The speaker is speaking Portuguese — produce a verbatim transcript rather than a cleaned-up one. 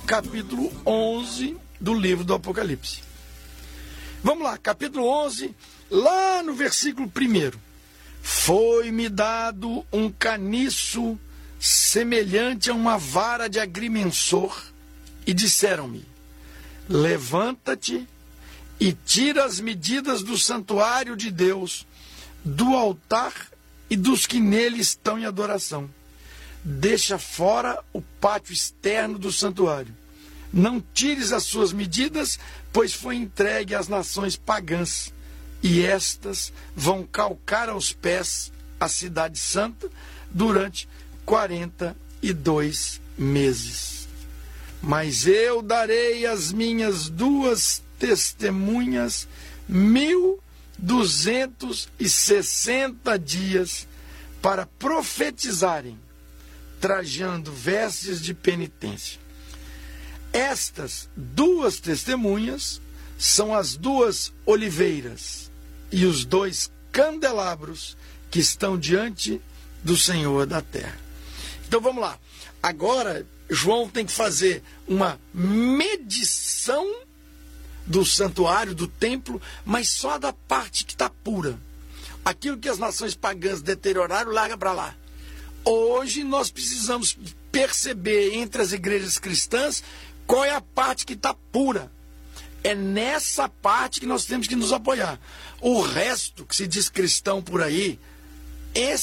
capítulo onze do livro do Apocalipse. Vamos lá, capítulo onze, lá no versículo primeiro. Foi-me dado um caniço semelhante a uma vara de agrimensor, e disseram-me: levanta-te e tira as medidas do santuário de Deus, do altar e dos que nele estão em adoração. Deixa fora o pátio externo do santuário. Não tires as suas medidas, pois foi entregue às nações pagãs, e estas vão calcar aos pés a cidade santa durante quarenta e dois meses. Mas eu darei às minhas duas testemunhas mil duzentos e sessenta dias para profetizarem, trajando vestes de penitência. Estas duas testemunhas são as duas oliveiras e os dois candelabros que estão diante do Senhor da terra. Então vamos lá. Agora João tem que fazer uma medição do santuário, do templo, mas só da parte que está pura. Aquilo que as nações pagãs deterioraram, larga para lá. Hoje nós precisamos perceber entre as igrejas cristãs qual é a parte que está pura. É nessa parte que nós temos que nos apoiar. O resto, que se diz cristão por aí, esse